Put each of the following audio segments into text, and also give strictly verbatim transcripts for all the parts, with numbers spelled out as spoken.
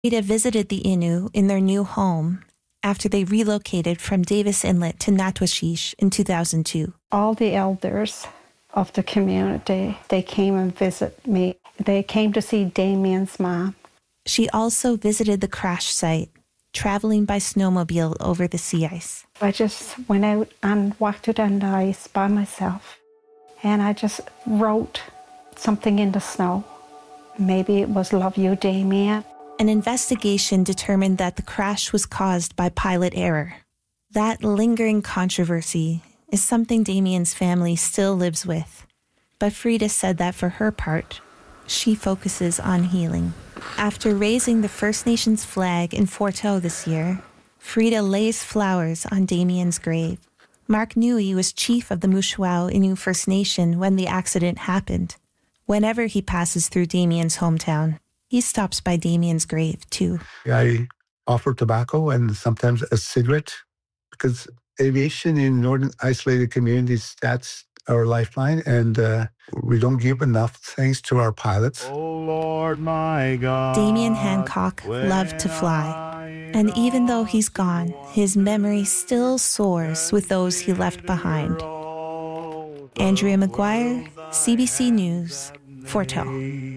Frida visited the Innu in their new home after they relocated from Davis Inlet to Natwashish in two thousand two. All the elders of the community, they came and visited me. They came to see Damien's mom. She also visited the crash site, traveling by snowmobile over the sea ice. I just went out and walked it on the ice by myself, and I just wrote something in the snow. Maybe it was "Love You, Damien." An investigation determined that the crash was caused by pilot error. That lingering controversy is something Damien's family still lives with. But Frida said that for her part, she focuses on healing. After raising the First Nations flag in Fort O this year, Frida lays flowers on Damien's grave. Mark Nui was chief of the Mushuau Innu First Nation when the accident happened. Whenever he passes through Damien's hometown, he stops by Damien's grave, too. I offer tobacco and sometimes a cigarette because aviation in northern isolated communities, that's our lifeline, and uh, we don't give enough thanks to our pilots. Oh, Lord, my God. Damien Hancock loved to fly. And even though he's gone, his memory still soars with those he left behind. Andrea McGuire, C B C News, Fort O.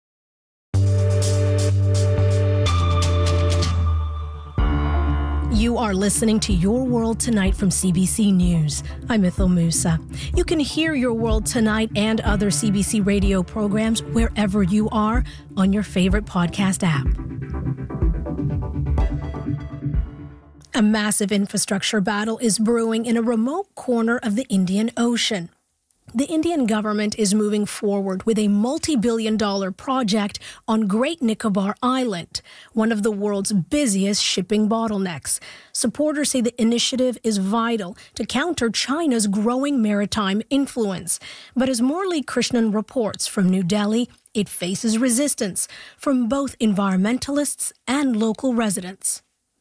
You are listening to Your World Tonight from C B C News. I'm Ithil Musa. You can hear Your World Tonight and other C B C radio programs wherever you are on your favorite podcast app. A massive infrastructure battle is brewing in a remote corner of the Indian Ocean. The Indian government is moving forward with a multi-billion dollar project on Great Nicobar Island, one of the world's busiest shipping bottlenecks. Supporters say the initiative is vital to counter China's growing maritime influence. But as Morley Krishnan reports from New Delhi, it faces resistance from both environmentalists and local residents.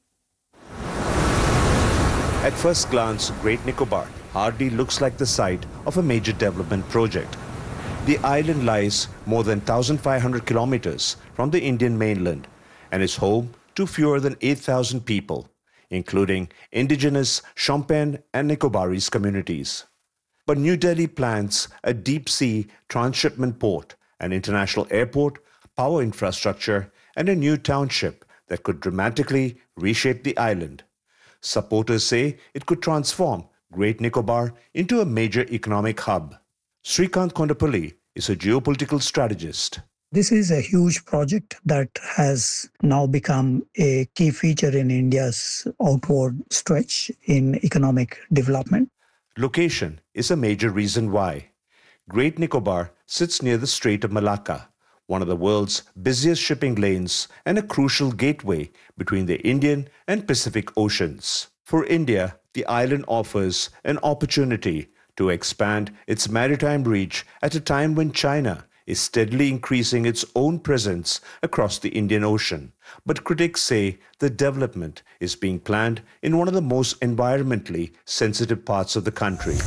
At first glance, Great Nicobar hardly looks like the site of a major development project. The island lies more than one thousand five hundred kilometers from the Indian mainland and is home to fewer than eight thousand people, including indigenous Shompen and Nicobarese communities. But New Delhi plans a deep-sea transshipment port, an international airport, power infrastructure, and a new township that could dramatically reshape the island. Supporters say it could transform Great Nicobar into a major economic hub. Srikanth Kondapalli is a geopolitical strategist. This is a huge project that has now become a key feature in India's outward stretch in economic development. Location is a major reason why. Great Nicobar sits near the Strait of Malacca, one of the world's busiest shipping lanes and a crucial gateway between the Indian and Pacific Oceans. For India, the island offers an opportunity to expand its maritime reach at a time when China is steadily increasing its own presence across the Indian Ocean. But critics say the development is being planned in one of the most environmentally sensitive parts of the country.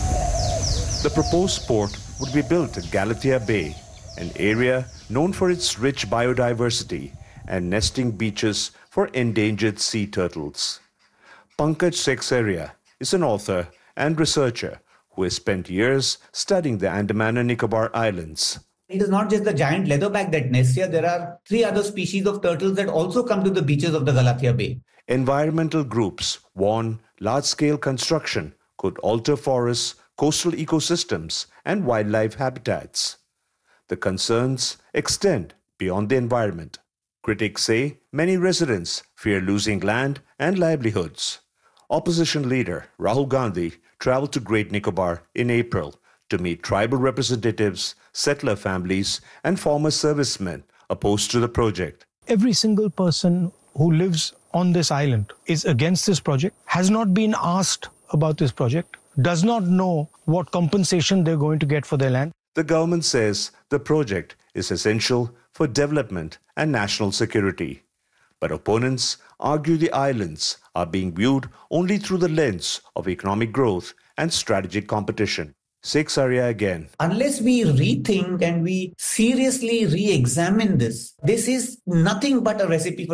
The proposed port would be built at Galathea Bay, an area known for its rich biodiversity and nesting beaches for endangered sea turtles. Pankaj Seksaria is an author and researcher who has spent years studying the Andaman and Nicobar Islands. It is not just the giant leatherback that nests here. There are three other species of turtles that also come to the beaches of the Galathea Bay. Environmental groups warn large-scale construction could alter forests, coastal ecosystems, and wildlife habitats. The concerns extend beyond the environment. Critics say many residents fear losing land and livelihoods. Opposition leader Rahul Gandhi traveled to Great Nicobar in April to meet tribal representatives, settler families, and former servicemen opposed to the project. Every single person who lives on this island is against this project, has not been asked about this project, does not know what compensation they're going to get for their land. The government says the project is essential for development and national security. But opponents argue the islands are being viewed only through the lens of economic growth and strategic competition. Sheikh Saria again. Unless we rethink and we seriously re-examine this, this is nothing but a recipe for